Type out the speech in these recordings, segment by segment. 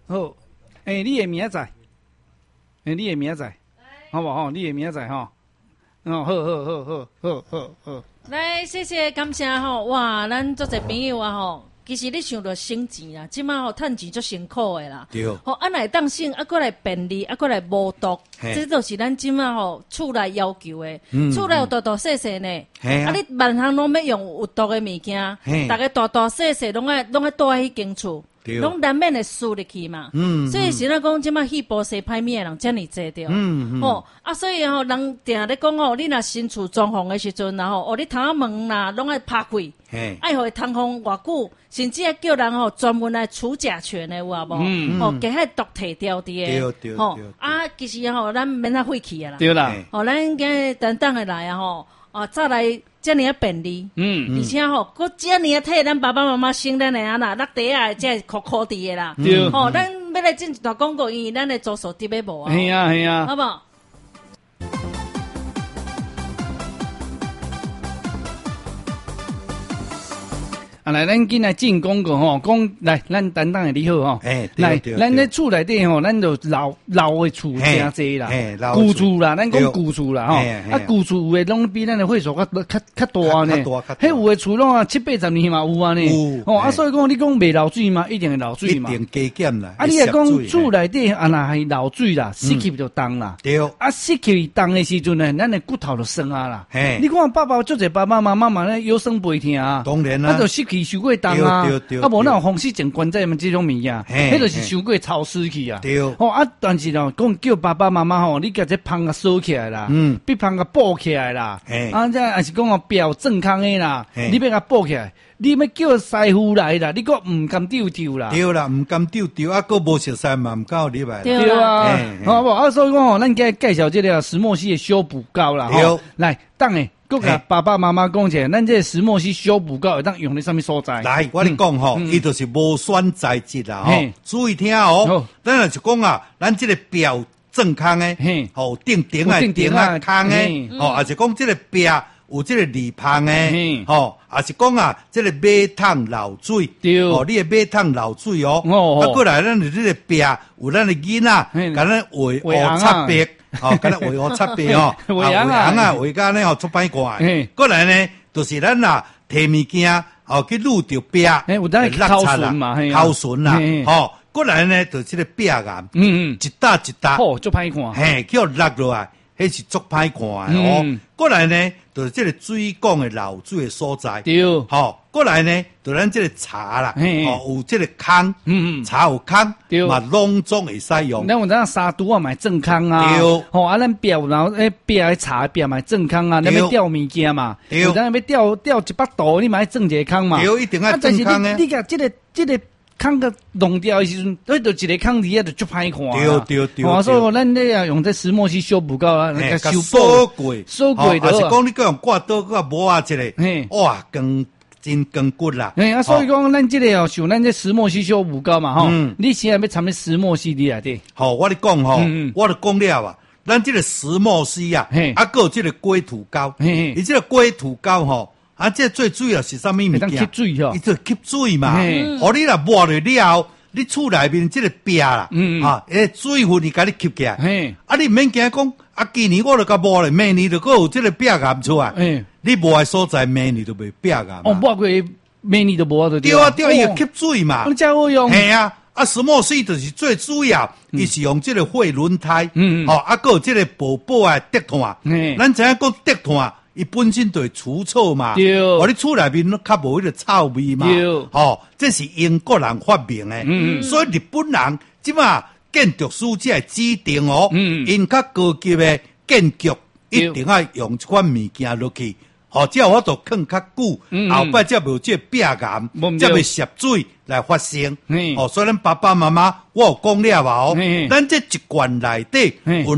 好，你的名仔，你的名仔，好不好？你的名仔哈。哦，好。 来，谢谢感谢吼，哇，咱做者朋友啊吼，其实你想着省钱啦，即马吼趁钱足辛苦的啦。 对。 吼，啊来当省，啊过来便利，啊过来无毒，这就是咱即马吼厝内要求的。厝内有大大细细呢，啊你万项拢要用有毒的物件，大家大大细细拢爱住喺迄间厝。拢难免会输入去嘛，所以是咱讲即马去波西歹面的人遮尔济着，所以吼人定咧讲吼，你若新厝装潢的时阵然后你窗仔门啦拢爱拍开，爱互伊通风偌久，甚至爱叫人吼专门来除甲醛的有啊无？加迄毒摕掉的，其实吼咱免他废弃啊啦， 对啦， 咱今等等的来啊吼，再来。遮尔便利，而且吼，佫遮尔替咱爸爸妈妈省咱的啊啦，落地啊，这苦苦的啦，咱要来进一段广告，因为咱的左手伫要无啊， 系啊， 好不好？ 来，咱今来进广告吼，讲来，咱担当的你好吼，来，咱咧厝内底吼，咱就老的厝真济啦，旧厝啦，咱讲旧厝啦吼，旧厝有诶拢比咱的岁数较大呢，迄有诶厝拢70-80年嘛有啊呢，所以讲你讲袂漏水嘛，一定会漏水嘛， 一定加减啦， 你若讲厝内底若系漏水啦，湿气就重啦， 对， 湿气重的时阵呢，咱的骨头就酸啊啦，你看足侪爸爸妈妈嘛咧腰酸背痛啊， 当然啦， 就湿气受过重啊，无那种风湿症关节嘛这种物件，迄就是受过潮湿去啊。但是咯，讲叫爸爸妈妈吼，你甲这芳甲收起来啦，比芳甲补起来啦，这还是讲表正康的啦，你要甲补起来，你要叫师傅来啦，你个唔敢丢啦， 对啦，唔敢丢，个无熟悉嘛，唔够你来， 对啊，好不？所以讲吼，咱今日介绍这个石墨烯的修补膏啦，吼，来当诶。佮甲爸爸妈妈讲者，咱这石墨烯修补膏会当用在什么所在？ 来，我你讲吼，伊就是无酸材质啦，吼，注意听哦。咱若是讲啊，咱这个表正康诶，吼，顶啊康诶，吼，也是讲这个表有这个里芳诶，吼，也是讲啊，这个马桶漏水，哦，你的马桶漏水哦，过来咱这个表有咱的囡仔，甲咱画擦白。敢若画好擦白哦，画红啊，画甲呢吼出歹看。过来呢，就是咱呐摕物件去撸着壁， 有咱口唇嘛， 口唇啦，吼。过来呢，就这个壁岩，一搭一搭， 好足歹看， 叫落落来，迄是足歹看的哦。过来呢，就是这个水管的漏水的所在， 对， 吼。过来呢，就咱这个茶啦，有这个坑，茶有坑，嘛拢总会使用。 咱有咱沙都啊，买正康啊，咱表然后表的茶表买正康啊，咱要吊物件嘛，有咱要吊一把刀，你买正一个坑嘛， 对，一定要正康诶。 你甲这个坑个弄掉的时阵，就一个坑底下就足歹看。对，所以咱咧用这石墨烯修补膏啊，那个修补收过的， 是讲你个用挂刀个磨啊一个，哇，真更骨啦！ 所以讲咱这个像咱这石墨烯修补膏嘛，吼，你现在要掺咩石墨烯里底？ 好，我咧讲吼，我咧讲了啊，咱这个石墨烯啊，还有这个龟土膏，伊这个龟土膏吼，这最主要是啥物物件？ 吸水吼， 伊就吸水嘛。互你若抹了了，你厝内面这个壁啦，水分伊甲你吸起来，你免惊讲，今年我就甲抹了，明年就搁有这个壁岩出来。你无的所在，明年就袂壁岩。 抹过明年就无就对啊，伊会吸水嘛。 你真好用。 系啊，石墨烯就是最主要，伊是用这个废轮胎，还有这个宝宝的竹炭。咱知影讲竹炭，伊本身就会除臭嘛。 对。 你厝内面较无迄个臭味嘛。对。这是英国人发明的。所以日本人即马建筑师才会指定哦，因较高级的建筑一定要用这款物件落去。只要我都放较久，后摆才无这壁岩，才袂涉水来发生。所以咱爸爸妈妈，我有讲了嘛咱这一罐内底有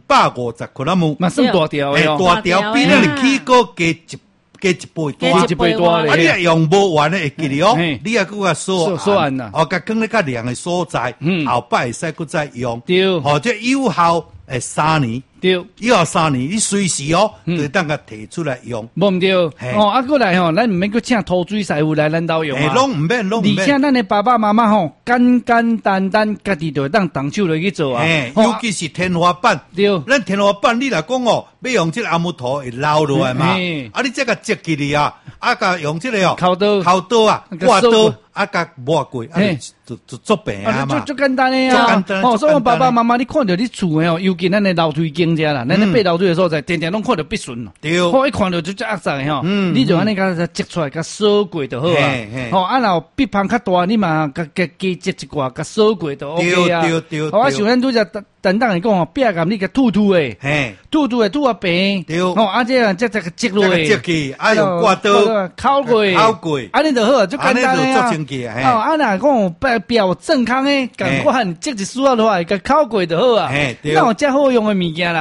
250克拉姆， 嘛算大条的大条比咱的起锅加一倍大。你若用无完的会记哩你也搁锁完啦，甲放咧较凉的所在，后摆会使搁再用。对，这有效3年对， 以后3年你随时哦，就当个提出来用。 无毋对，过来咱毋免去请土水师傅来咱兜用啊。 拢毋免。 而且咱的爸爸妈妈简简单单，家己就当动手落去做啊。 尤其是天花板， 对， 咱天花板你来讲要用这个阿木头会捞落来嘛。你这个接起嚟啊，甲用这个烤刀啊，挂刀。甲抹过，就做病啊嘛， 就简单的啊。所以爸爸妈妈，你看到你厝的尤其咱的楼梯间遮啦，咱的爬楼梯的所在，天天拢看到必顺咯。 对， 一看到就恶煞的你就安尼甲积出来，甲扫过就好啊。若鼻棚较大，你嘛甲积一寡，甲扫过就 OK 啊。 对。 我想咱拄则等等来讲壁甲你甲吐的，吐的吐啊平。 对， 这个积落的， 积去，用刮刀烤过，安尼就好，就简单啊。若讲表健康诶，赶快积一丝落来，甲烤过就好啊。那有遮好用诶物件啦。